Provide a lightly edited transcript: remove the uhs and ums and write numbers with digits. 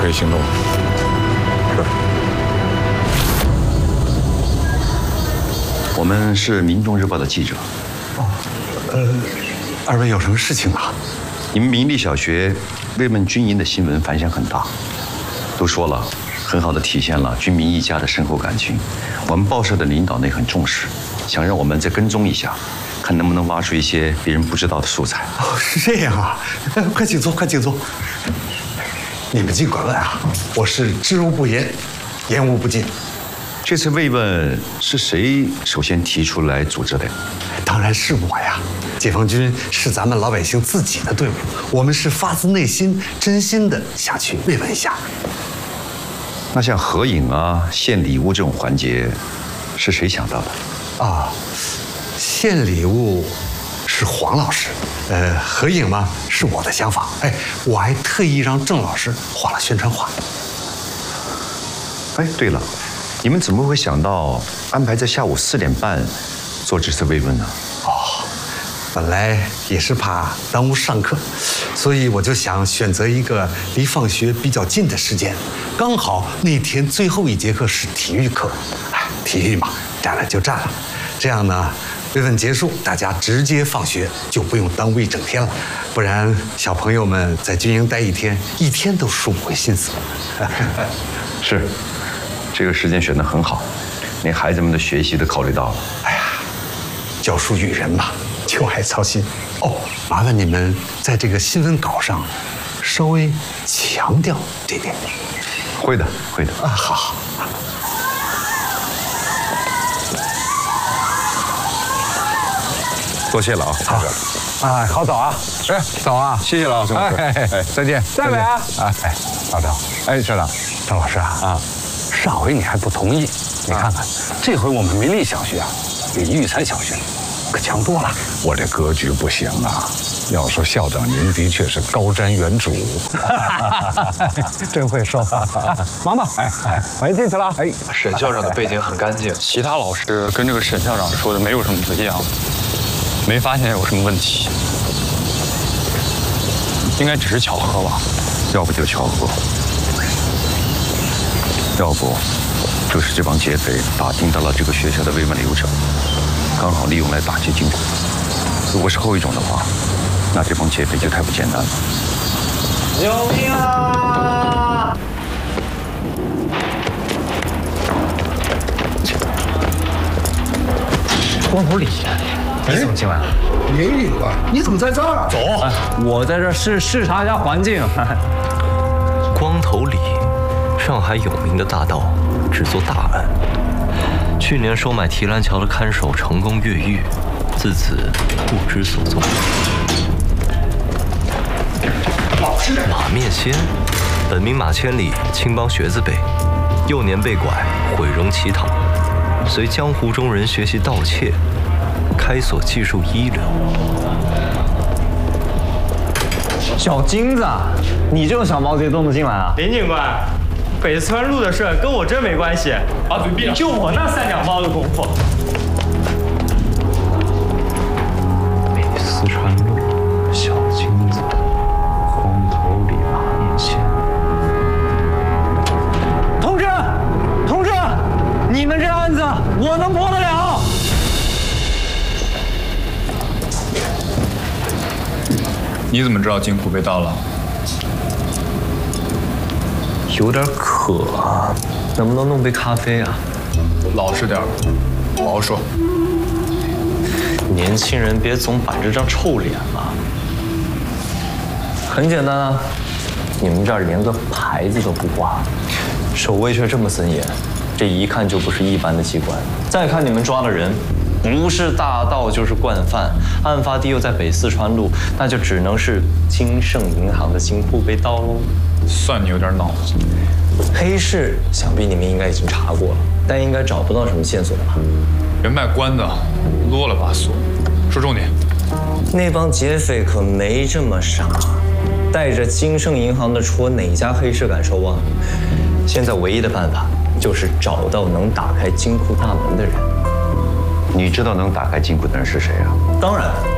可以行动了。 我们是《民众日报》的记者。 二位有什么事情啊？ 你们明利小学慰问军营的新闻反响很大，都说了，很好的体现了军民一家的深厚感情。我们报社的领导呢也很重视，想让我们再跟踪一下，看能不能挖出一些别人不知道的素材。 哦，是这样啊，快请坐，快请坐。你们尽管问啊，我是知无不言，言无不尽。 这次慰问是谁首先提出来组织的？ 当然是我呀！解放军是咱们老百姓自己的队伍，我们是发自内心、真心的想去慰问一下。 那像合影啊、献礼物这种环节，是谁想到的？ 啊，献礼物是黄老师，合影嘛是我的想法。哎，我还特意让郑老师画了宣传画。 哎，对了，你们怎么会想到安排在下午4点半做这次慰问呢？ 本来也是怕耽误上课，所以我就想选择一个离放学比较近的时间，刚好那天最后一节课是体育课。哎，体育嘛，占了就占了。这样呢，慰问结束，大家直接放学，就不用耽误一整天了。不然小朋友们在军营待一天都数不回心思。 是，这个时间选得很好，连孩子们的学习都考虑到了。 哎呀，教书育人嘛，就爱操心。哦，麻烦你们在这个新闻稿上稍微强调这点。 会的，会的。 啊，好。 多谢了啊。 好。哎，好早啊！ 哎，早啊！谢谢了啊，郑老师。哎，再见。 再来啊！ 哎，老郑。 哎，社长， 郑老师啊，上回你还不同意，你看看，这回我们民立小学啊，比育才小学可强多了。 我这格局不行啊！要说校长您的确是高瞻远瞩， 真会说话。忙吧，我先进去了。哎， 沈校长的背景很干净， 其他老师跟这个沈校长说的没有什么不一样，没发现有什么问题，应该只是巧合吧？ 要不就巧合，要不就是这帮劫匪打听到了这个学校的慰问流程，刚好利用来打击金库。如果是后一种的话，那这帮劫匪就太不简单了。 救命啊！ 光头李，你怎么进来了？ 林警官，你怎么在这儿？ 走，我在这视察一下环境。 光头李，上海有名的大盗，只做大案。去年收买提篮桥的看守成功越狱，自此不知所踪。马面仙，本名马千里，青帮学字辈，幼年被拐，毁容乞讨，随江湖中人学习盗窃，开所技术一流。 小金子，你这种小毛贼都能进来啊？ 林警官，北四川路的事跟我真没关系，把嘴闭上。就我那3两包的功夫。 北四川路，小金子，光头李马面线。同志，你们这案子我能破得了。 你怎么知道金库被盗了？ 有点渴，能不能弄杯咖啡啊？ 老实点儿，好好说。 年轻人别总板着张臭脸嘛。很简单啊，你们这儿连个牌子都不挂，守卫却这么森严，这一看就不是一般的机关。再看你们抓的人，不是大盗就是惯犯，案发地又在北四川路，那就只能是金盛银行的金库被盗喽。 算你有点脑子。 黑市想必你们应该已经查过了，但应该找不到什么线索吧？ 人卖关子啰里吧嗦，说重点。 那帮劫匪可没这么傻，带着金盛银行的戳哪家黑市敢收啊？现在唯一的办法就是找到能打开金库大门的人。 你知道能打开金库的人是谁啊？ 当然。